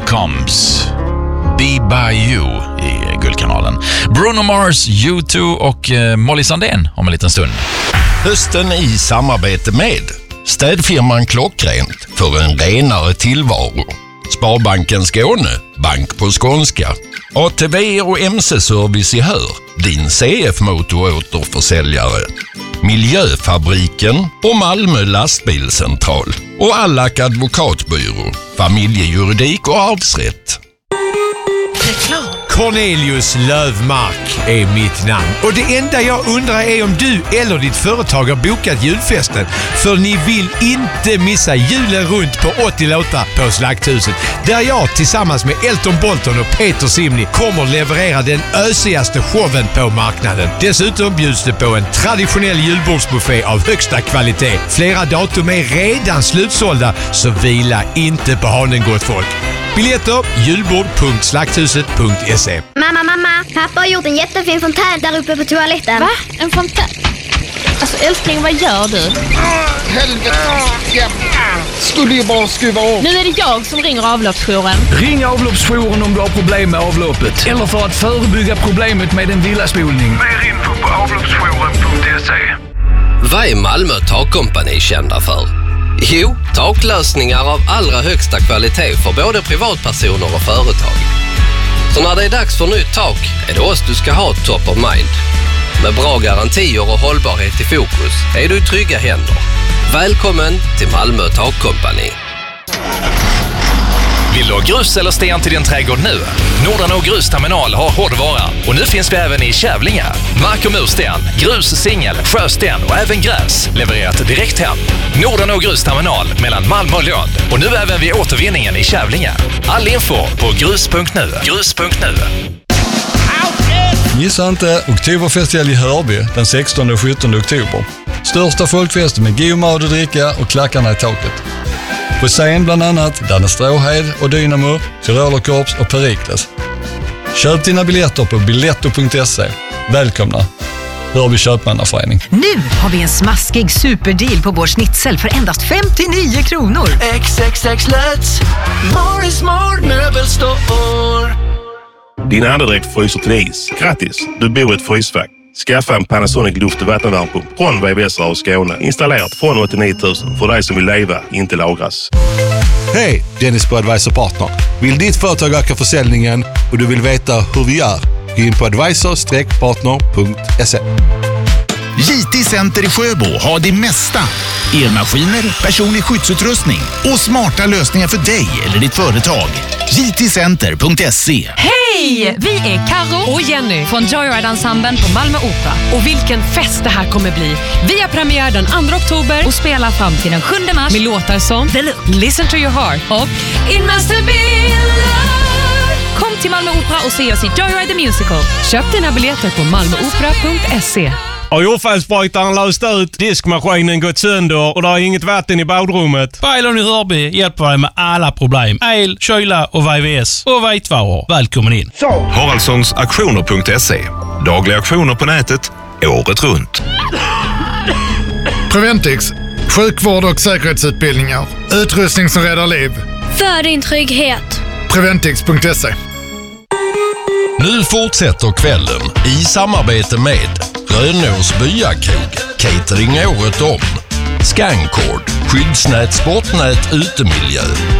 Combs. Be by you i Guldkanalen. Bruno Mars, U2 och Molly Sandén om en liten stund. Hösten i samarbete med städfirman Klockrent för en renare tillvaro. Sparbanken Skåne, bank på skånska. ATV och MC-service i Hör, din CF-motoråterförsäljare. Miljöfabriken och Malmö lastbilscentral. Och Allak advokatbyrå, familjejuridik och arvsrätt. Cornelius Lövmark är mitt namn. Och det enda jag undrar är om du eller ditt företag har bokat julfesten. För ni vill inte missa julen runt på 80 låtar på Slakthuset. Där jag tillsammans med Elton Bolton och Peter Simni kommer leverera den ösigaste showen på marknaden. Dessutom bjuds det på en traditionell julbordsbuffé av högsta kvalitet. Flera datum är redan slutsålda, så vila inte på hanen, gott folk. Biljetter julbord.slakthuset.se. Mamma, pappa har gjort en jättefin fontän där uppe på toaletten. Va? En fontän? Alltså älskling, vad gör du? Helvete, skulle ju bara skruva av. Nu är det jag som ringer avloppsjouren. Ring avloppsjouren om du har problem med avloppet. Eller för att förebygga problemet med en villaspolning. Mer info på avloppsjouren.se. Vad är Malmö takkompani kända för? Jo, taklösningar av allra högsta kvalitet för både privatpersoner och företag. Så när det är dags för nytt tak är det oss du ska ha top of mind. Med bra garantier och hållbarhet i fokus är du i trygga händer. Välkommen till Malmö takkompani. Vill du ha grus eller sten till din trädgård nu? Nordanå Grusterminal har hårdvara och nu finns vi även i Kävlinge. Mark- och mursten, grus, singel, sjösten och även gräs levererat direkt hem. Nordanå Grusterminal mellan Malmö och Lund och nu även vid återvinningen i Kävlinge. All info på grus.nu. Grus.nu. Gissa inte Oktoberfestival i Hörby den 16 och 17 oktober. Största folkfesten med god mat och dricka och klackarna i taket. På scen bland annat Danne Stråhed och Dynamo, Tyrolerkorps och Perikles. Köp dina biljetter på biletto.se. Välkomna! Hörby köpmannaförening. Nu har vi en smaskig superdeal på vår schnitzel för endast 59 kronor. XXX Let's Morris Mord Möbelstore. Din andedräkt fryser till is. Grattis! Du bor i ett frysfack. Skaffa en Panasonic luft- och vattenvärmepump från VVS och Skåne. Installerat från 89 000 för dig som vill leva, inte lagras. Hej, Dennis på Advisor Partner. Vill ditt företag öka försäljningen och du vill veta hur vi gör? Gå in på advisor-partner.se. JT Center i Sjöbo har det mesta. Elmaskiner, personlig skyddsutrustning och smarta lösningar för dig eller ditt företag. jtcenter.se. Hej! Vi är Karo och Jenny från Joyride-ensemblen på Malmö Opera. Och vilken fest det här kommer bli. Vi har premiär den 2 oktober och spelar fram till den 7 mars med låtar som The Look, Listen to your heart och It must have been love. Kom till Malmö Opera och se oss i Joyride the Musical. Köp dina biljetter på malmoopera.se. Har jordfallsbrytaren löst ut, diskmaskinen gått sönder och det har inget vatten i badrummet? Bailon i Hörby hjälper dig med alla problem. El, kyla och VVS och vitvaror. Välkommen in. Haraldssonsaktioner.se. Dagliga aktioner på nätet, året runt. Preventix. Sjukvård och säkerhetsutbildningar. Utrustning som räddar liv. För din trygghet. Preventix.se. Nu fortsätter kvällen i samarbete med Rönås Byakrog, catering året om, Scancord, skyddsnät, sportnät, utemiljö,